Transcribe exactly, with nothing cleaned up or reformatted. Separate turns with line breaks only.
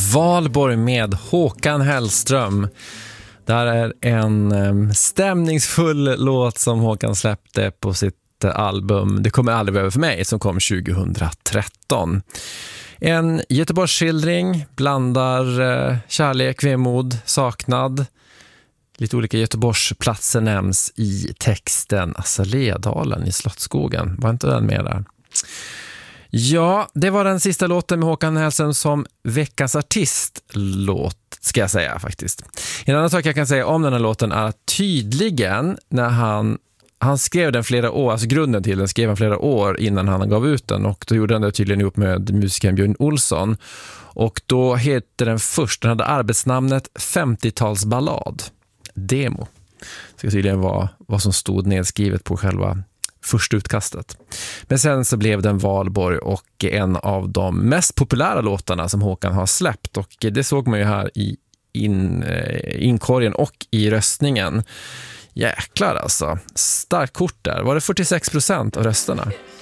Valborg med Håkan Hellström. Det här är en um, stämningsfull låt som Håkan släppte på sitt uh, album Det kommer aldrig över för mig som kom tjugohundratretton. En Göteborgsskildring blandar uh, kärlek, vemod, saknad. Lite olika Göteborgsplatser nämns i texten. Azaledalen i Slottsskogen. Var inte den med där? Ja, det var den sista låten med Håkan Hellström som veckans artistlåt, ska jag säga faktiskt. En annan sak jag kan säga om den här låten är att tydligen när han, han skrev den flera år, alltså grunden till den skrev han flera år innan han gav ut den, och då gjorde han det tydligen ihop med musikern Björn Olsson. Och då heter den först, den hade arbetsnamnet femtiotalsballad, demo. Det ska tydligen vara vad som stod nedskrivet på själva första utkastet. Men sen så blev den Valborg och en av de mest populära låtarna som Håkan har släppt, och det såg man ju här i in, inkorgen och i röstningen. Jäklar alltså. Starkt kort där. Var det fyrtiosex procent av rösterna?